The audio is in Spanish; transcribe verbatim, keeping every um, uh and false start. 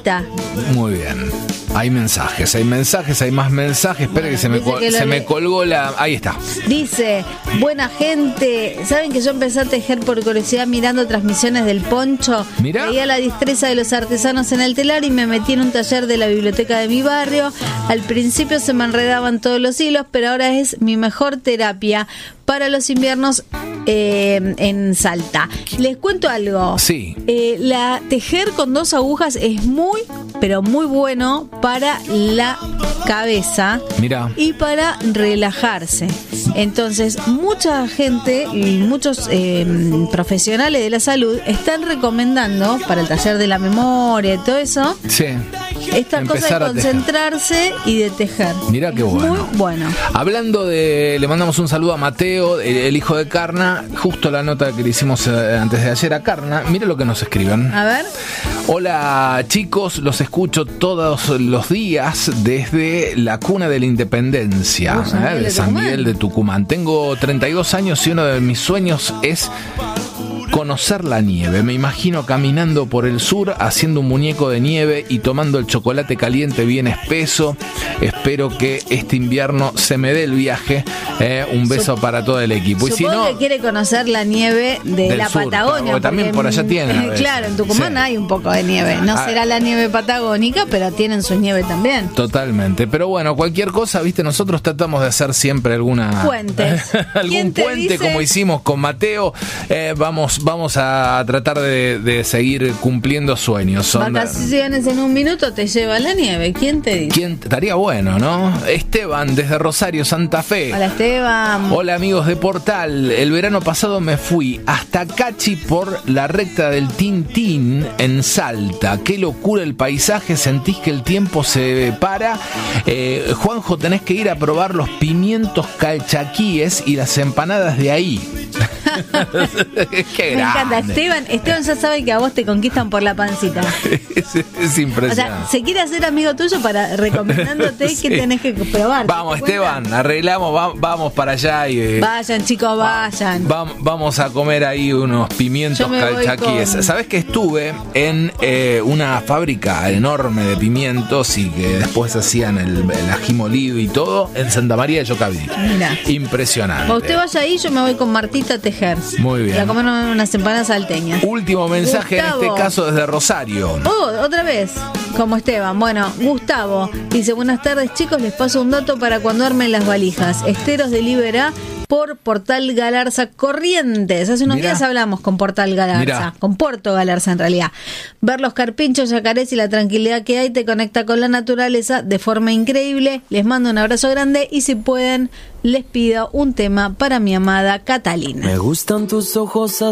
Salta. Muy bien. Hay mensajes, hay mensajes, hay más mensajes. Espera, bueno, que se, me, col- que se le... me colgó la... Ahí está. Dice, buena gente. ¿Saben que yo empecé a tejer por curiosidad mirando transmisiones del Poncho? Mirá. Veía la destreza de los artesanos en el telar y me metí en un taller de la biblioteca de mi barrio. Al principio se me enredaban todos los hilos, pero ahora es mi mejor terapia para los inviernos eh, en Salta. Les cuento algo. Sí. Eh, la tejer con dos agujas es muy, pero muy bueno para la cabeza. Mirá. Y para relajarse. Entonces, mucha gente y muchos eh, profesionales de la salud están recomendando para el taller de la memoria y todo eso. Sí. Esta cosa de concentrarse y de tejer. Mirá qué bueno. Muy bueno. Hablando de, le mandamos un saludo a Mateo, el, el hijo de Carna, justo la nota que le hicimos eh, antes de ayer a Carna. Mira lo que nos escriben. A ver. Hola chicos, los escucho todos los días desde la cuna de la Independencia, oh, San eh, de San Miguel de Tucumán. Tengo treinta y dos años y uno de mis sueños es conocer la nieve. Me imagino caminando por el sur, haciendo un muñeco de nieve y tomando el chocolate caliente bien espeso. Espero que este invierno se me dé el viaje. Eh, un beso Sup- para todo el equipo. Y Supongo si no, que quiere conocer la nieve de la sur, Patagonia. También por allá tienen. Claro, en Tucumán sí. Hay un poco de nieve. No ah, será la nieve patagónica, pero tienen su nieve también. Totalmente. Pero bueno, cualquier cosa, viste, nosotros tratamos de hacer siempre alguna... Puentes. algún puente dice? Como hicimos con Mateo. Eh, vamos Vamos a tratar de, de seguir cumpliendo sueños. Son vacaciones en un minuto te lleva la nieve. ¿Quién te dice? ¿Quién? Estaría bueno, ¿no? Esteban, desde Rosario, Santa Fe. Hola, Esteban. Hola, amigos de Portal. El verano pasado me fui hasta Cachi por la recta del Tintín en Salta. Qué locura el paisaje. Sentís que el tiempo se para. Eh, Juanjo, tenés que ir a probar los pimientos calchaquíes y las empanadas de ahí. Qué me encanta, Esteban. Esteban ya sabe que a vos te conquistan por la pancita. es, es impresionante. O sea, se quiere hacer amigo tuyo para recomendándote sí. que tenés que probar. Vamos, Esteban, arreglamos, va, vamos para allá y eh, vayan, chicos, vayan. Va, vamos a comer ahí unos pimientos calchaquíes. Con... ¿Sabés que estuve en eh, una fábrica enorme de pimientos y que después hacían el, el ají molido y todo en Santa María de Yocaví? Mira. Impresionante. O usted vaya ahí, yo me voy con Martita a tejer. Muy bien. Y a comer unas empanadas salteñas. Último mensaje Gustavo. En este caso desde Rosario. Oh, otra vez, como Esteban. Bueno, Gustavo dice, buenas tardes chicos, les paso un dato para cuando armen las valijas. Esteros de Libera por Portal Galarza Corrientes. Hace unos Mirá. días hablamos con Portal Galarza, Mirá. con Puerto Galarza en realidad. Ver los carpinchos, yacarés y la tranquilidad que hay te conecta con la naturaleza de forma increíble. Les mando un abrazo grande y si pueden, les pido un tema para mi amada Catalina. Me gustan tus ojos